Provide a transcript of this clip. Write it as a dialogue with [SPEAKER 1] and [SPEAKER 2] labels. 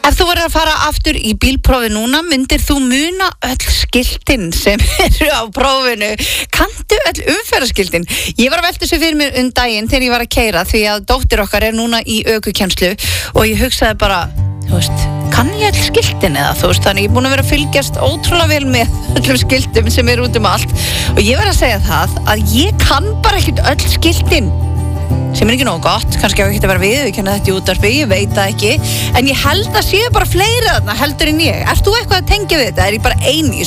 [SPEAKER 1] Ef þú verður að fara aftur í bílprófi núna, myndir þú muna öll skiltin sem eru á prófinu? Kanntu öll umferðarskiltin? Ég var að velta þessu fyrir mér daginn þegar ég var að keyra, því að dóttir okkar er núna í ökukennslu og ég hugsaði bara, þú veist, kann ég öll skiltin eða, þú veist, þannig ég er búin að vera að fylgjast ótrúlega vel með öllum skiltum sem eru út allt og ég verð að segja það að ég kann bara ekkert öll skiltin. Sem ekki nógu gott, kannski á ekki að vera við kenna þetta í útvarpi, ég veit það ekki en ég held að séu bara fleiri þarna heldur en ég. Ert þú eitthvað að tengja við þetta? Er ég bara ein í